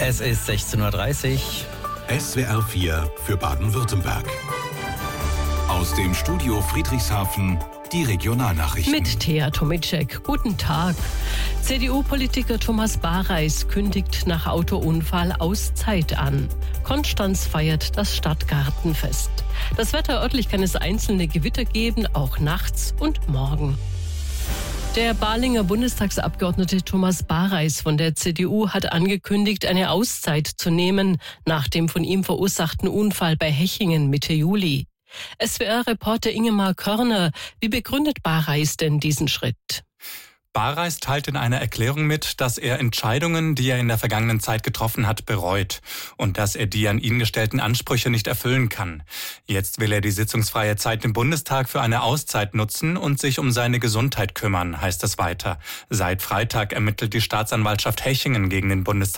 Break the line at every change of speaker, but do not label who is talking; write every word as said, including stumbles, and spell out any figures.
Es ist sechzehn Uhr dreißig.
S W R vier für Baden-Württemberg. Aus dem Studio Friedrichshafen die Regionalnachrichten.
Mit Thea Tomicek. Guten Tag. C D U-Politiker Thomas Bareis kündigt nach Autounfall Auszeit an. Konstanz feiert das Stadtgartenfest. Das Wetter örtlich kann es einzelne Gewitter geben, auch nachts und morgen. Der Balinger Bundestagsabgeordnete Thomas Bareis von der C D U hat angekündigt, eine Auszeit zu nehmen nach dem von ihm verursachten Unfall bei Hechingen Mitte Juli. S W R-Reporter Ingemar Körner, wie begründet Bareis denn diesen Schritt?
Bareis teilt in einer Erklärung mit, dass er Entscheidungen, die er in der vergangenen Zeit getroffen hat, bereut und dass er die an ihn gestellten Ansprüche nicht erfüllen kann. Jetzt will er die sitzungsfreie Zeit im Bundestag für eine Auszeit nutzen und sich um seine Gesundheit kümmern, heißt es weiter. Seit Freitag ermittelt die Staatsanwaltschaft Hechingen gegen den Bundestag.